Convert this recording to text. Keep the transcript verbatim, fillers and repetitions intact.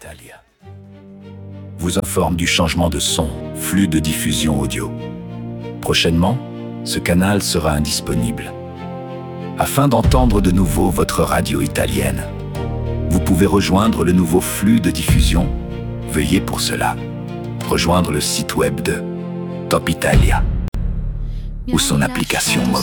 Italia vous informe du changement de son, flux de diffusion audio. Prochainement, ce canal sera indisponible. Afin d'entendre de nouveau votre radio italienne, vous pouvez rejoindre le nouveau flux de diffusion. Veuillez pour cela rejoindre le site web de Top Italia ou son application mobile.